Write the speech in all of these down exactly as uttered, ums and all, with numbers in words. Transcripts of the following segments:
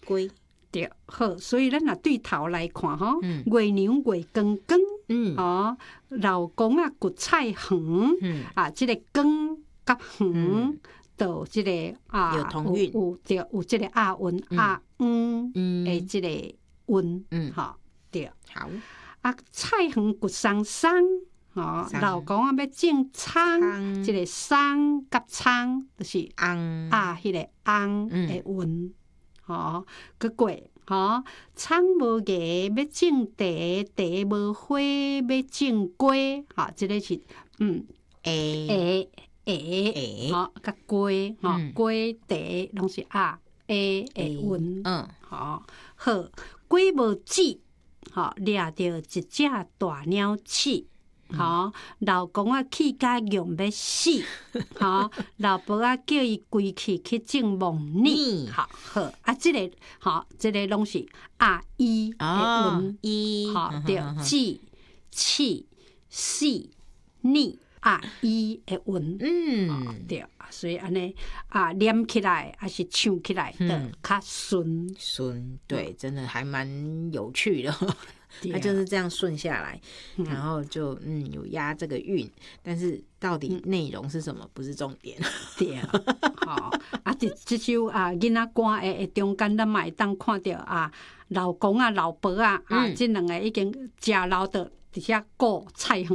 龟。 对，好，所以咱若对头来看吼，嗯、月娘月光光，嗯，哦，老公啊，骨菜园，嗯，啊，即、这个光甲园，都即、这个啊， 有同韵， 有对，有即个押韵押嗯诶，即个韵，嗯，好，对， 好， 啊，菜园骨桑桑。哦，老公啊，要种葱，即个葱甲葱就是翁啊，迄个翁的韵，吼，佮过吼，葱无芽要种茶，茶无花要种瓜，吼，即个是嗯， 诶诶，吼，甲瓜，吼，瓜茶拢是啊，诶的韵，嗯，吼，好，龟无子，吼，掠着一只大鸟鼠。吼，老公啊，气甲用要死，吼，老婆啊，叫伊归去去种梦泥，好好啊，即个吼，即个拢是啊伊的韵， 伊吼对，子气死泥啊伊的韵，嗯，对，所以安尼啊，念起来还是唱起来的较顺顺，对，真的还蛮有趣的。它就是这样顺下来，然后就嗯有押这个韵，但是到底内容是什么不是重点。 对，好啊，这这首啊囡仔歌诶中间，咱嘛会当看到啊，老公啊、老婆啊，啊，这两个已经食老的。伫遐顾菜园，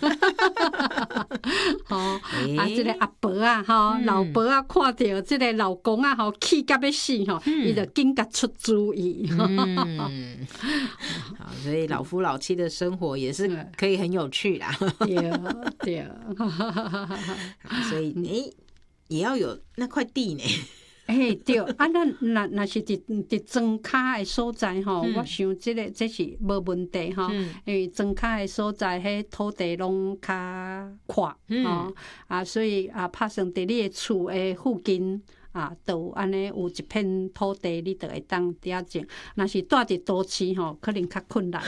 吼啊！即个阿婆啊，吼老婆啊，看到即个老公啊，吼气甲要死吼，伊就紧甲出主意。 嗯，好，所以老夫老妻的生活也是可以很有趣啦。 对对， 所以诶，也要有那块地呢。 嘿，对，啊，咱若若是伫伫庄卡的所在吼，我想即个这是无问题吼，因为庄卡的所在，迄土地拢较阔吼，啊，所以啊，拍算伫你的厝的附近啊，都安尼有一片土地，你就会当伫遐种。若是住伫都市吼，可能较困难。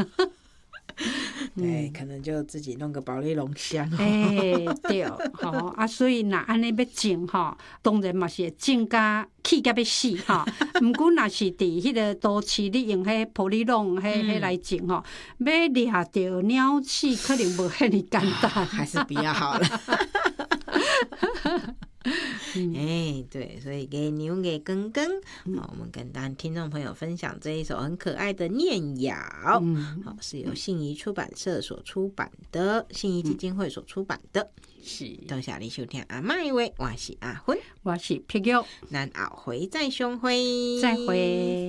对，可能就自己弄个保利龙箱。 哎，对，吼啊，所以若安尼要种吼，当然嘛是会种甲气甲要死吼。毋过若是伫迄个都市，你用迄保利龙迄迄来种吼，要掠着鸟鼠，可能无遐尼简单， 还是比较好了。哎，对，所以给牛给根根，好，我们跟大家听众朋友分享这一首很可爱的念谣，嗯，好，是由信宜出版社所出版的，信宜基金会所出版的。是，多谢你收听阿嬷的话，我是阿芬， 我是碧玉， 咱后回再相会， 再会。